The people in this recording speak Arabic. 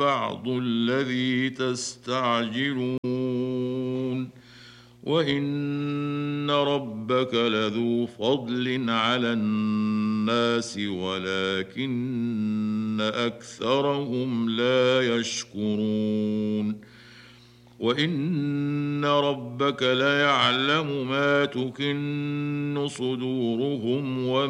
بعض الذي تستعجلون وإن ربك لذو فضل على الناس ولكن أكثرهم لا يشكرون وإن ربك ليعلم ما تكن صدورهم